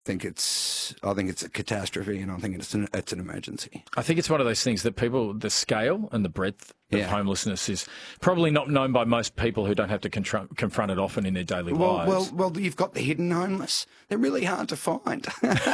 I think it's a catastrophe, and I think it's an emergency. I think it's one of those things that the scale and the breadth of homelessness is probably not known by most people who don't have to confront it often in their daily lives. Well, you've got the hidden homeless. They're really hard to find.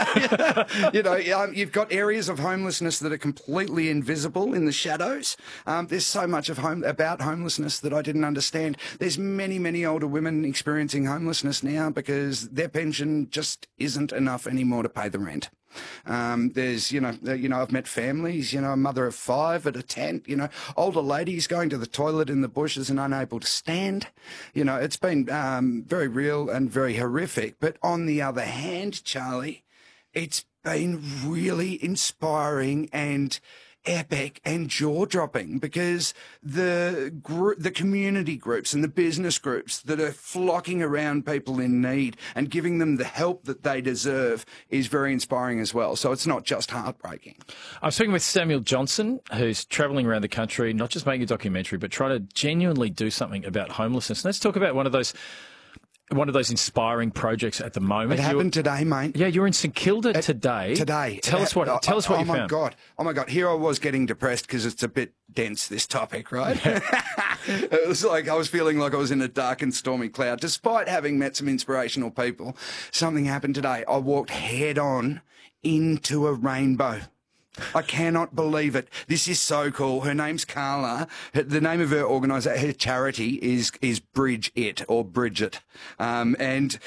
You've got areas of homelessness that are completely invisible in the shadows. There's so much about homelessness that I didn't understand. There's many, many older women experiencing homelessness now because their pension just isn't enough anymore to pay the rent. There's, I've met families, a mother of 5 at a tent, older ladies going to the toilet in the bushes and unable to stand. It's been very real and very horrific. But on the other hand, Charlie, it's been really inspiring and epic and jaw-dropping because the community groups and the business groups that are flocking around people in need and giving them the help that they deserve is very inspiring as well. So it's not just heartbreaking. I'm speaking with Samuel Johnson, who's travelling around the country, not just making a documentary, but trying to genuinely do something about homelessness. Let's talk about one of those inspiring projects at the moment. It happened today, mate. Yeah, you're in St Kilda today. Tell us what you found. Oh my God! Here I was getting depressed because it's a bit dense, this topic, right? Yeah. It was like I was feeling like I was in a dark and stormy cloud. Despite having met some inspirational people, something happened today. I walked head on into a rainbow. I cannot believe it. This is so cool. Her name's Carla. The name of her her charity is Bridge It or Bridget. And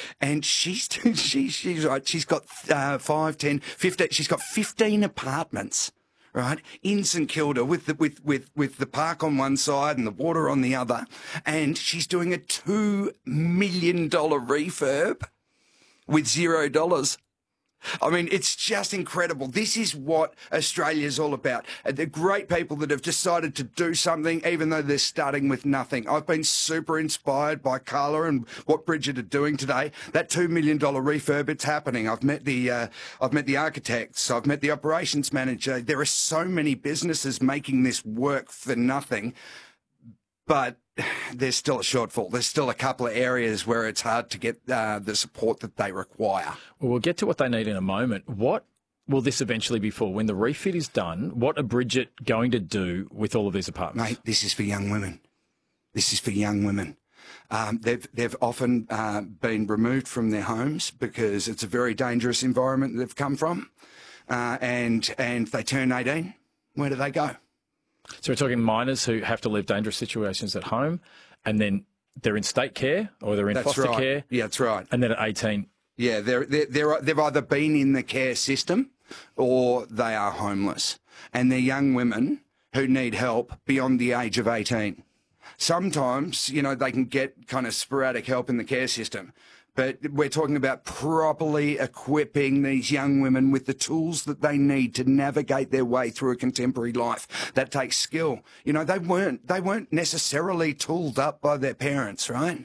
she's right. She's got 5, 10, 15. She's got 15 apartments, right, in St Kilda with the park on one side and the water on the other. And she's doing a $2 million refurb with $0. I mean, it's just incredible. This is what Australia's all about. The great people that have decided to do something, even though they're starting with nothing. I've been super inspired by Carla and what Bridget are doing today. That $2 million refurb, it's happening. I've met the architects. I've met the operations manager. There are so many businesses making this work for nothing, but there's still a shortfall. There's still a couple of areas where it's hard to get the support that they require. Well, we'll get to what they need in a moment. What will this eventually be for? When the refit is done, what are Bridget going to do with all of these apartments? Mate, this is for young women. This is for young women. They've often been removed from their homes because it's a very dangerous environment they've come from, and they turn 18. Where do they go? So we're talking minors who have to live dangerous situations at home, and then they're in state care or they're in foster care. Yeah, that's right. And then at 18, yeah, they've either been in the care system or they are homeless, and they're young women who need help beyond the age of 18. Sometimes, they can get kind of sporadic help in the care system. But we're talking about properly equipping these young women with the tools that they need to navigate their way through a contemporary life. That takes skill. They weren't necessarily tooled up by their parents, right?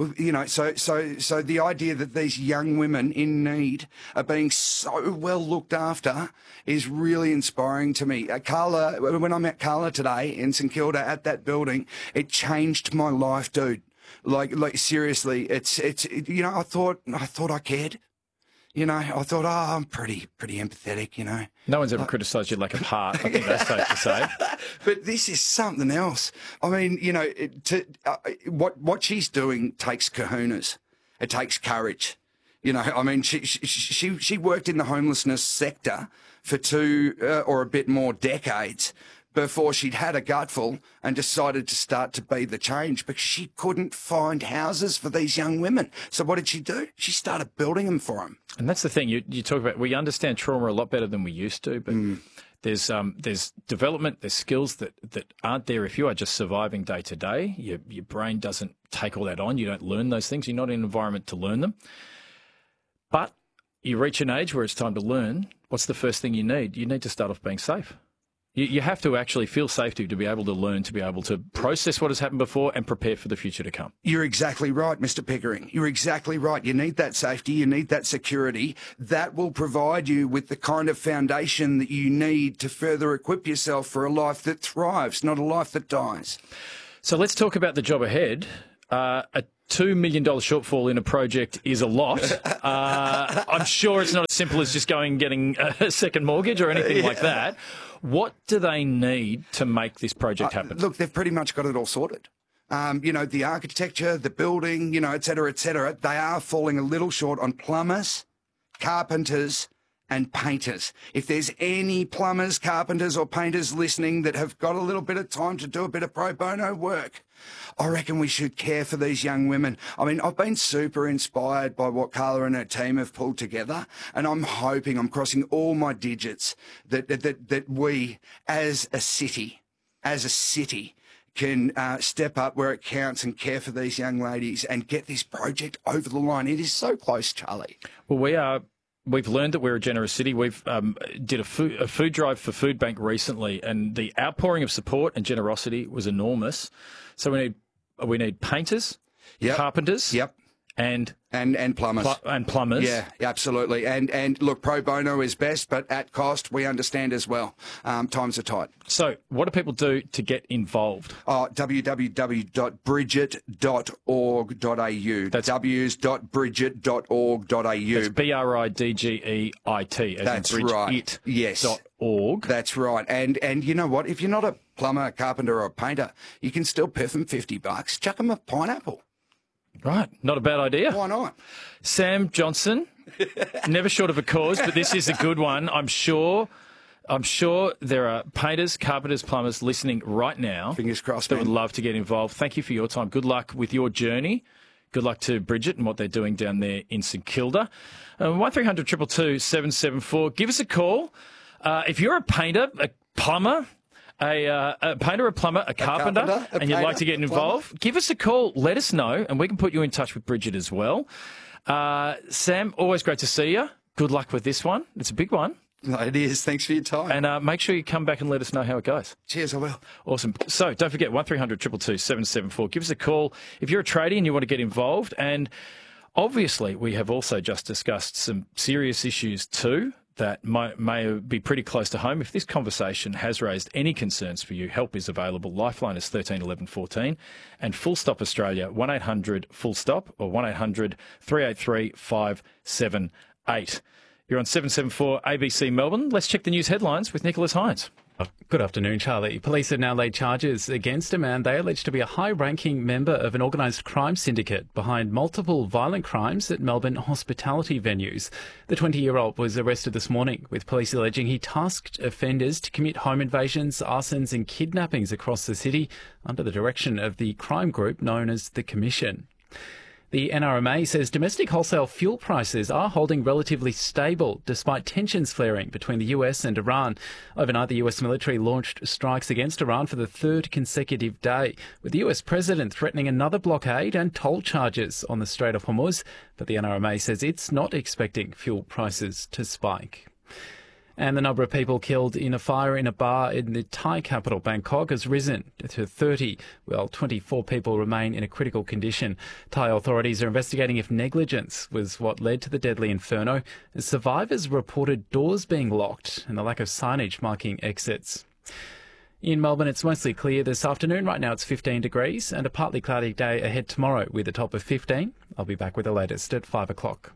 So the idea that these young women in need are being so well looked after is really inspiring to me. Carla, when I met Carla today in St Kilda at that building, it changed my life, dude. Like seriously, it's I thought I cared. I thought, I'm pretty empathetic, No one's ever criticised your lack of heart, I think that's safe to say. But this is something else. I mean, what she's doing takes kahunas. It takes courage. I mean, she worked in the homelessness sector for 2 or a bit more decades before she'd had a gutful and decided to start to be the change because she couldn't find houses for these young women. So what did she do? She started building them for them. And that's the thing you talk about. We understand trauma a lot better than we used to, but there's development, there's skills that aren't there if you are just surviving day to day. Your brain doesn't take all that on. You don't learn those things. You're not in an environment to learn them. But you reach an age where it's time to learn. What's the first thing you need? You need to start off being safe. You have to actually feel safety to be able to learn, to be able to process what has happened before and prepare for the future to come. You're exactly right, Mr. Pickering. You're exactly right. You need that safety. You need that security. That will provide you with the kind of foundation that you need to further equip yourself for a life that thrives, not a life that dies. So let's talk about the job ahead. A $2 million shortfall in a project is a lot. I'm sure it's not as simple as just going and getting a second mortgage or anything like that. What do they need to make this project happen? Look, they've pretty much got it all sorted. The architecture, the building, et cetera, et cetera. They are falling a little short on plumbers, carpenters, and painters. If there's any plumbers, carpenters, or painters listening that have got a little bit of time to do a bit of pro bono work, I reckon we should care for these young women. I mean, I've been super inspired by what Carla and her team have pulled together, and I'm hoping, I'm crossing all my digits, that we, as a city, can step up where it counts and care for these young ladies and get this project over the line. It is so close, Charlie. Well, We've learned that we're a generous city. We've did a food drive for Food Bank recently, and the outpouring of support and generosity was enormous. So we need painters, carpenters, and plumbers. Plumbers. Yeah, absolutely. And look, pro bono is best, but at cost, we understand as well. Times are tight. So what do people do to get involved? www.bridget.org.au. That's w's.bridget.org.au. That's BRIDGEIT. That's right. Yes. .org. That's right. And you know what? If you're not a plumber, carpenter, or a painter, you can still pay them $50. Chuck them a pineapple. Right, not a bad idea. Why not? Sam Johnson, never short of a cause, but this is a good one. I'm sure there are painters, carpenters, plumbers listening right now. Fingers crossed, that would love to get involved. Thank you for your time. Good luck with your journey. Good luck to Bridget and what they're doing down there in St Kilda. 1300 222 774. Give us a call. If you're a painter, a plumber, a painter, a plumber, a carpenter, and you'd like to get involved, give us a call. Let us know, and we can put you in touch with Bridget as well. Sam, always great to see you. Good luck with this one. It's a big one. It is. Thanks for your time. And make sure you come back and let us know how it goes. Cheers, I will. Awesome. So don't forget, 1300 222 774. Give us a call if you're a tradie and you want to get involved. And obviously, we have also just discussed some serious issues too that may be pretty close to home. If this conversation has raised any concerns for you, help is available. Lifeline is 13 11 14. And Full Stop Australia, 1-800 Full Stop or 1-800 383 578. You're on 774 ABC Melbourne. Let's check the news headlines with Nicholas Hines. Good afternoon, Charlie. Police have now laid charges against a man they allege to be a high-ranking member of an organised crime syndicate behind multiple violent crimes at Melbourne hospitality venues. The 20-year-old was arrested this morning, with police alleging he tasked offenders to commit home invasions, arsons and kidnappings across the city under the direction of the crime group known as the Commission. The NRMA says domestic wholesale fuel prices are holding relatively stable despite tensions flaring between the US and Iran. Overnight, the US military launched strikes against Iran for the third consecutive day, with the US president threatening another blockade and toll charges on the Strait of Hormuz. But the NRMA says it's not expecting fuel prices to spike. And the number of people killed in a fire in a bar in the Thai capital, Bangkok, has risen to 30, while 24 people remain in a critical condition. Thai authorities are investigating if negligence was what led to the deadly inferno, as survivors reported doors being locked and the lack of signage marking exits. In Melbourne, it's mostly clear this afternoon. Right now it's 15 degrees and a partly cloudy day ahead tomorrow with a top of 15. I'll be back with the latest at 5 o'clock.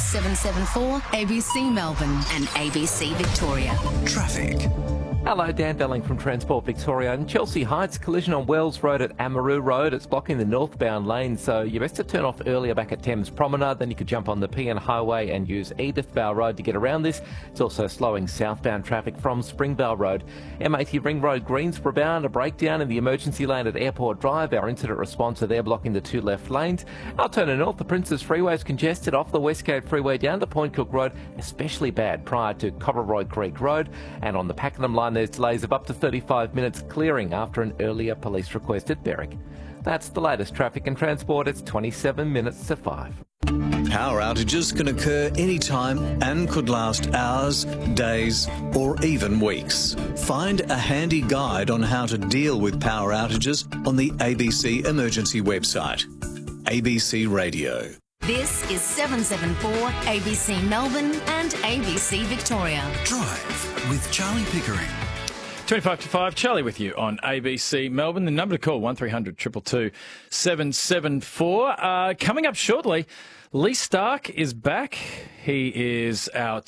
774 ABC Melbourne and ABC Victoria. Traffic. Hello, Dan Belling from Transport Victoria. In Chelsea Heights, collision on Wells Road at Amaroo Road. It's blocking the northbound lane, so you're best to turn off earlier back at Thames Promenade. Then you could jump on the PN Highway and use Edithvale Road to get around this. It's also slowing southbound traffic from Springvale Road. M80 Ring Road, Greensboro bound. A breakdown in the emergency lane at Airport Drive. Our incident response are there blocking the two left lanes. Altona North, the Princes Freeway is congested off the Westgate Freeway down to Point Cook Road, especially bad prior to Cobbleroy Creek Road. And on the Pakenham line, there's delays of up to 35 minutes clearing after an earlier police request at Berwick. That's the latest traffic and transport. It's 27 minutes to 5. Power outages can occur anytime and could last hours, days, or even weeks. Find a handy guide on how to deal with power outages on the ABC Emergency website. ABC Radio. This is 774 ABC Melbourne and ABC Victoria. Drive with Charlie Pickering. 25 to 5, Charlie with you on ABC Melbourne. The number to call, 1300 222 774. Coming up shortly, Lee Stark is back. He is our